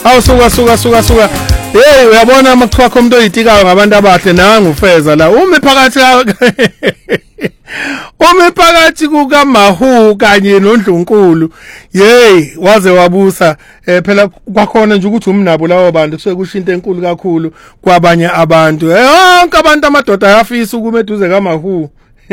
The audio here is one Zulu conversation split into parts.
Suka. Hey, uyabona amakuthiwa khona umuntu oyitikayo ngabantu abahle nanga ufeza la. Ume phakathi kukaMahu kanye noNdlunkulu. Hey, waze wabusa phela kwakhona nje ukuthi umnabo lawo bantu kusuke kusho into enkulu kakhulu kwabanye abantu. Yonke abantu amadoda ayafisa ukuma eduze kaMahu.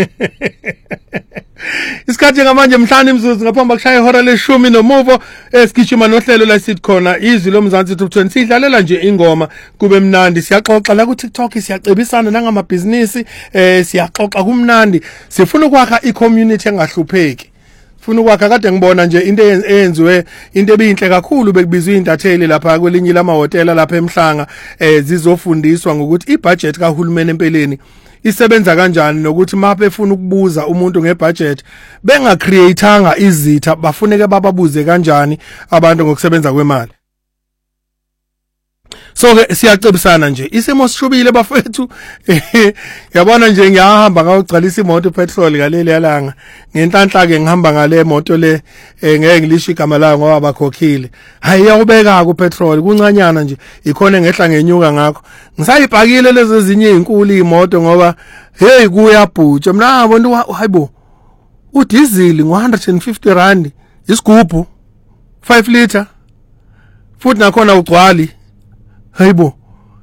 Isikhathi ngamanje mhlanje imzuzu ngaphambi kokushaya ihora leshumi nomuvo esigijima nohlelo la sithi khona izwi loMzansi Top 20 sidlalela nje ingoma kube mnandi siyaxoxa la ku TikTok siyacebisana nangamabhizinisi siyaxoxa kumnandi sifuna ukwakha i-community engahlupheki funa ukwakha kade ngibona nje into eyenziwe into ebinhle kakhulu bekubizwa intatheli lapha kwelinye lamahotela lapha eMhlanga zizofundiswa ngokuthi ibudget kahulumeni empeleni isebenza kanjani nokuthi mabe befuna ukubuza umuntu ngebudget bengacreateanga izitha bafuneke bababuze kanjani abantu ngokusebenza kwemali. So ke siyacebisana nje isimo sishubile bafethu yabona nje ngiyahamba ngawugcalisa imoto petrol galeli yalanga ngenhlanhla ke ngihamba ngale moto le ngeke ngilisho igama layo ngoba bakhokhile hayi yawubeka ku petrol kuncanyana nje ikhona ngehla ngenyuka ngakho ngisayibhakile lezi ezinye izinkulu imoto ngoba hey kuyabhutsha mina ngabona hayibo udiesel ngo150 rand isigubhu 5 liter futhi nakhona ugcwali hayibo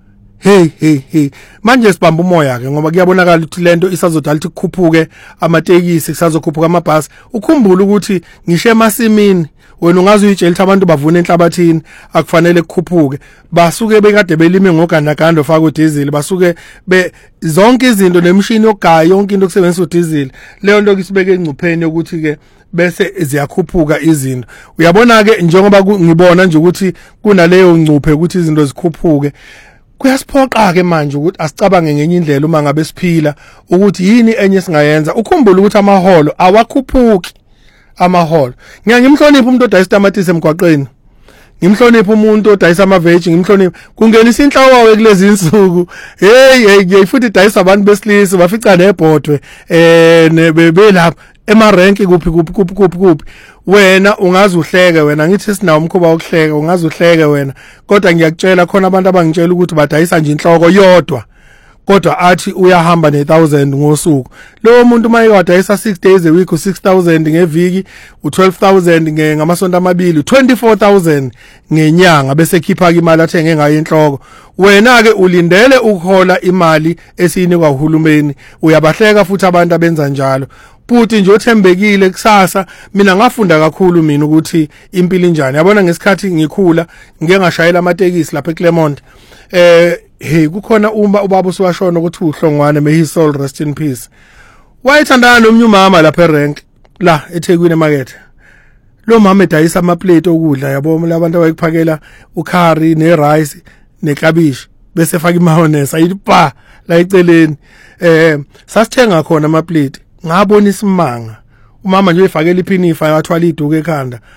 hey manje sibamba umoya ke ngoba kuyabonakala ukuthi lento isazodala ukuthi kukhuphuke amatekisi kusazokhuphuka amabhasi ukhumbule ukuthi ngisho emasimini wena ungazi uyitshela abantu bavuna enhlabathini akufanele kukhuphuke basuke bekade belime ngogandaganda ofaka udiesel basuke zonke izinto nemishini yogaya yonke into okusebenzisa udiesel leyo nto kisibeke engcupheni ukuthi ke bese ziyakhuphuka izinto uyabona ke njengoba ngibona nje ukuthi kunaleyo ngcuphe ukuthi izinto zikhuphuke kuyasiphoqa ke manje ukuthi asicabange ngenye indlela uma ngabe siphila ukuthi yini enye singayenza ukhumbule ukuthi amaholo awakhuphuki amaholo ngiyangimhlonipha umuntu odayisa tamatisi emgwaqeni ngimhlonipha umuntu odayisa amaveji ngimhlonipha kungenisa inhlawawe kulezi insuku hey futhi idayisa abantu besilisa bafica nebhodwe bebelapha emarenki kuphi wena ungazi uhleke wena ngithi sinawo umkhuba wokuhleka ungazi uhleke wena kodwa ngiyakutshela khona abantu abangitshela ukuthi badayisa nje inhloko yodwa kodwa athi uyahamba ne1000 ngosuku lo muntu maye wadayisa 6 days a week u6000 ngeviki u12000 ngamasonto amabili u24000 ngenyanga bese khipha imali athenge ngayo inhloko wena ke ulindele ukuhola imali esiyinikwa uhulumeni uyabahleka futhi abantu abenza njalo futhi nje othembekile kusasa mina ngafunda kakhulu mina ukuthi impilo injani yabona ngesikhathi ngikhula ngeke ngashayela amatekisi lapha eClermont hey kukhona ubaba usiwashona ukuthi uhlongwane may his soul rest in peace wayethandana nomnye umama lapha erank la eThekwini emarket lo mama edayisa amaplate okudla yabo labantu abayikuphakela ukhari nerice neklabishi bese efaka imayonnaise ayipa la eceleni sasithenga khona amaplate ngabona isimanga umama nje uyifakela iphinifa yathwala iduku ekhanda